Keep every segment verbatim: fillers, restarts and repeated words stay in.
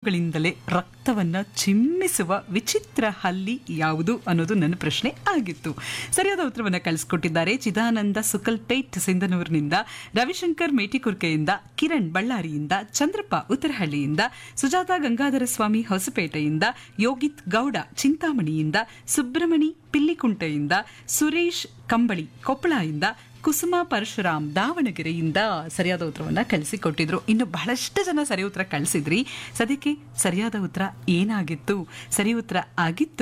ಕಣ್ಣುಗಳಿಂದಲೇ ರಕ್ತವನ್ನ ಚಿಮ್ಮಿಸುವ ವಿಚಿತ್ರ ಹಲ್ಲಿ ಯಾವುದು ಅನ್ನೋದು ನನ್ನ ಪ್ರಶ್ನೆ ಆಗಿತ್ತು. ಸರಿಯಾದ ಉತ್ತರವನ್ನ ಕಳಿಸ್ಕೊಟ್ಟಿದ್ದಾರೆ ಚಿದಾನಂದ ಸುಕಲ್ಪೇಟ್ ಸಿಂಧನೂರಿನಿಂದ, ರವಿಶಂಕರ್ ಮೇಟಿಕುರ್ಕೆಯಿಂದ, ಕಿರಣ್ ಬಳ್ಳಾರಿಯಿಂದ, ಚಂದ್ರಪ್ಪ ಉತ್ತರಹಳ್ಳಿಯಿಂದ, ಸುಜಾತ ಗಂಗಾಧರ ಸ್ವಾಮಿ ಹೊಸಪೇಟೆಯಿಂದ, ಯೋಗಿತ್ ಗೌಡ ಚಿಂತಾಮಣಿಯಿಂದ, ಸುಬ್ರಮಣಿ ಪಿಲ್ಲಿಕುಂಟೆಯಿಂದ, ಸುರೇಶ್ ಕಂಬಳಿ ಕೊಪ್ಪಳದಿಂದ, ಕುಸುಮ ಪರಶುರಾಮ್ ದಾವಣಗೆರೆಯಿಂದ ಸರಿಯಾದ ಉತ್ತರವನ್ನ ಕಳಿಸಿಕೊಟ್ಟಿದ್ರು. ಇನ್ನು ಬಹಳಷ್ಟು ಜನ ಸರಿ ಉತ್ತರ ಕಳಿಸಿದ್ರಿ. ಸದ್ಯಕ್ಕೆ ಸರಿಯಾದ ಉತ್ತರ ಏನಾಗಿತ್ತು? ಸರಿ ಉತ್ತರ ಆಗಿತ್ತು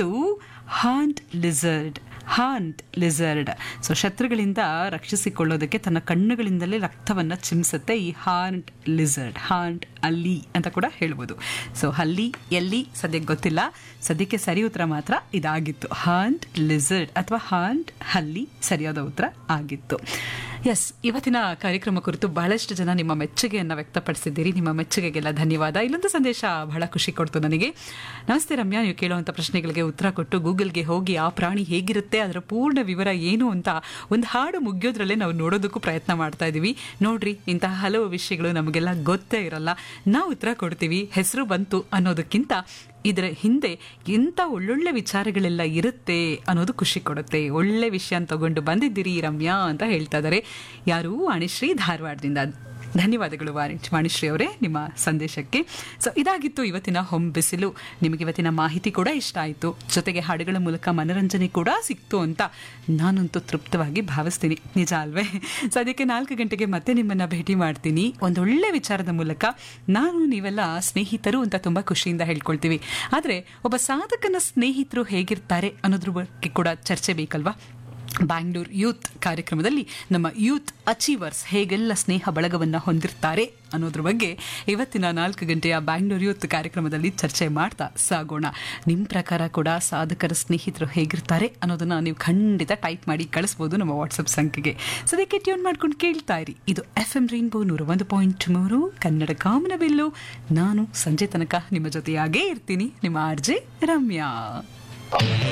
haunt lizard. Haunt lizard. So ಶತ್ರುಗಳಿಂದ ರಕ್ಷಿಸಿಕೊಳ್ಳೋದಕ್ಕೆ ತನ್ನ ಕಣ್ಣುಗಳಿಂದಲೇ ರಕ್ತವನ್ನ ಚಿಮ್ಮಿಸುತ್ತೆ ಈ ಹಾಂಟ್ ಲಿಸರ್ಡ್. ಹಾಂಟ್ ಅಲ್ಲಿ ಅಂತ ಕೂಡ ಹೇಳ್ಬೋದು. ಸೊ ಹಲ್ಲಿ ಎಲ್ಲಿ ಸದ್ಯಕ್ಕೆ ಗೊತ್ತಿಲ್ಲ. ಸದ್ಯಕ್ಕೆ ಸರಿ ಉತ್ತರ ಮಾತ್ರ ಇದಾಗಿತ್ತು, ಹಾಂಟ್ ಲಿಸರ್ಡ್ ಅಥವಾ ಹಾಂಟ್ ಹಲ್ಲಿ ಸರಿಯಾದ ಉತ್ತರ ಆಗಿತ್ತು. ಎಸ್, ಇವತ್ತಿನ ಕಾರ್ಯಕ್ರಮ ಕುರಿತು ಬಹಳಷ್ಟು ಜನ ನಿಮ್ಮ ಮೆಚ್ಚುಗೆಯನ್ನು ವ್ಯಕ್ತಪಡಿಸಿದ್ದೀರಿ. ನಿಮ್ಮ ಮೆಚ್ಚುಗೆಗೆಲ್ಲ ಧನ್ಯವಾದ. ಇಲ್ಲೊಂದು ಸಂದೇಶ ಬಹಳ ಖುಷಿ ಕೊಡ್ತು ನನಗೆ. ನಮಸ್ತೆ ರಮ್ಯಾ, ನೀವು ಕೇಳುವಂಥ ಪ್ರಶ್ನೆಗಳಿಗೆ ಉತ್ತರ ಕೊಟ್ಟು ಗೂಗಲ್ಗೆ ಹೋಗಿ ಆ ಪ್ರಾಣಿ ಹೇಗಿರುತ್ತೆ ಅದರ ಪೂರ್ಣ ವಿವರ ಏನು ಅಂತ ಒಂದು ಹಾಡು ಮುಗಿಯೋದ್ರಲ್ಲೇ ನಾವು ನೋಡೋದಕ್ಕೂ ಪ್ರಯತ್ನ ಮಾಡ್ತಾ ಇದ್ದೀವಿ. ನೋಡ್ರಿ, ಇಂತಹ ಹಲವು ವಿಷಯಗಳು ನಮಗೆಲ್ಲ ಗೊತ್ತೇ ಇರಲ್ಲ. ನಾವು ಉತ್ತರ ಕೊಡ್ತೀವಿ, ಹೆಸರು ಬಂತು ಅನ್ನೋದಕ್ಕಿಂತ ಇದರ ಹಿಂದೆ ಎಂಥ ಒಳ್ಳೊಳ್ಳೆ ವಿಚಾರಗಳೆಲ್ಲ ಇರುತ್ತೆ ಅನ್ನೋದು ಖುಷಿ ಕೊಡುತ್ತೆ. ಒಳ್ಳೆ ವಿಷಯ ತಗೊಂಡು ಬಂದಿದ್ದೀರಿ ರಮ್ಯಾ ಅಂತ ಹೇಳ್ತಾ ಇದ್ದಾರೆ. ಯಾರು? ವಾಣಿಶ್ರೀ ಧಾರವಾಡದಿಂದ. ಧನ್ಯವಾದಗಳು ವಾಣಿಶ್ರೀ ಅವರೇ ನಿಮ್ಮ ಸಂದೇಶಕ್ಕೆ. ಸೊ ಇದಾಗಿತ್ತು ಇವತ್ತಿನ ಹೊಂ ಬಿಸಿಲು. ನಿಮಗೆ ಇವತ್ತಿನ ಮಾಹಿತಿ ಕೂಡ ಇಷ್ಟ ಆಯಿತು, ಜೊತೆಗೆ ಹಾಡುಗಳ ಮೂಲಕ ಮನರಂಜನೆ ಕೂಡ ಸಿಕ್ತು ಅಂತ ನಾನಂತೂ ತೃಪ್ತವಾಗಿ ಭಾವಿಸ್ತೀನಿ. ನಿಜ ಅಲ್ವೇ? ಸೊ ಅದಕ್ಕೆ ನಾಲ್ಕು ಗಂಟೆಗೆ ಮತ್ತೆ ನಿಮ್ಮನ್ನ ಭೇಟಿ ಮಾಡ್ತೀನಿ ಒಂದೊಳ್ಳೆ ವಿಚಾರದ ಮೂಲಕ. ನಾನು ನೀವೆಲ್ಲ ಸ್ನೇಹಿತರು ಅಂತ ತುಂಬಾ ಖುಷಿಯಿಂದ ಹೇಳ್ಕೊಳ್ತೀವಿ, ಆದರೆ ಒಬ್ಬ ಸಾಧಕನ ಸ್ನೇಹಿತರು ಹೇಗಿರ್ತಾರೆ ಅನ್ನೋದ್ರ ಬಗ್ಗೆ ಕೂಡ ಚರ್ಚೆ ಬೇಕಲ್ವಾ? ಬ್ಯಾಂಗ್ಳೂರ್ ಯೂತ್ ಕಾರ್ಯಕ್ರಮದಲ್ಲಿ ನಮ್ಮ ಯೂತ್ ಅಚೀವರ್ಸ್ ಹೇಗೆಲ್ಲ ಸ್ನೇಹ ಬಳಗವನ್ನು ಹೊಂದಿರ್ತಾರೆ ಅನ್ನೋದ್ರ ಬಗ್ಗೆ ಇವತ್ತಿನ ನಾಲ್ಕು ಗಂಟೆಯ ಬ್ಯಾಂಗ್ಳೂರ್ ಯೂತ್ ಕಾರ್ಯಕ್ರಮದಲ್ಲಿ ಚರ್ಚೆ ಮಾಡ್ತಾ ಸಾಗೋಣ. ನಿಮ್ಮ ಪ್ರಕಾರ ಕೂಡ ಸಾಧಕರ ಸ್ನೇಹಿತರು ಹೇಗಿರ್ತಾರೆ ಅನ್ನೋದನ್ನ ನೀವು ಖಂಡಿತ ಟೈಪ್ ಮಾಡಿ ಕಳಿಸ್ಬೋದು ನಮ್ಮ ವಾಟ್ಸಪ್ ಸಂಖ್ಯೆಗೆ. ಸದ್ಯಕ್ಕೆ ಟ್ಯೂನ್ ಮಾಡ್ಕೊಂಡು ಕೇಳ್ತಾ ಇರಿ. ಇದು ಎಫ್ ಎಂ ರೈನ್ಬೋ ನೂರ ಒಂದು ಪಾಯಿಂಟ್ ಮೂರು ಕನ್ನಡ ಕಾಮನಬಿಲ್ಲು. ನಾನು ಸಂಜೆ ತನಕ ನಿಮ್ಮ ಜೊತೆಯಾಗೇ ಇರ್ತೀನಿ, ನಿಮ್ಮ ಆರ್ ಜೆ ರಮ್ಯಾ.